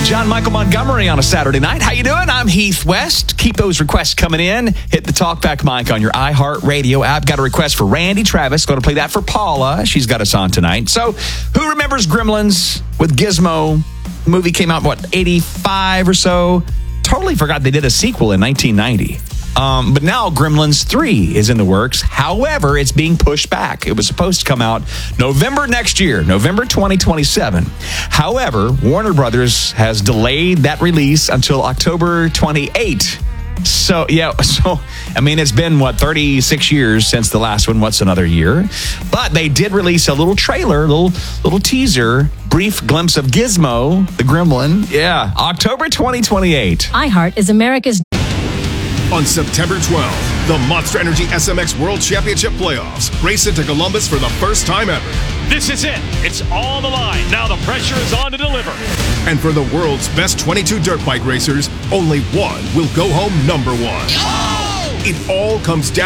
John Michael Montgomery on a Saturday night. How you doing? I'm Heath West. Keep those requests coming in. Hit the talkback mic on your iHeartRadio app. Got a request for Randy Travis. Going to play that for Paula. She's got us on tonight. So, who remembers Gremlins with Gizmo? The movie came out, 85 or so? Totally forgot they did a sequel in 1990. But now Gremlins 3 is in the works. However, it's being pushed back. It was supposed to come out November next year, November 2027. However, Warner Brothers has delayed that release until October 28. So, it's been, 36 years since the last one. What's another year? But they did release a little trailer, little teaser, brief glimpse of Gizmo, the gremlin. Yeah, October 2028. iHeart is America's... On September 12th, the Monster Energy SMX World Championship Playoffs race into Columbus for the first time ever. This is it. It's on the line. Now the pressure is on to deliver. And for the world's best 22 dirt bike racers, only one will go home number one. Oh! It all comes down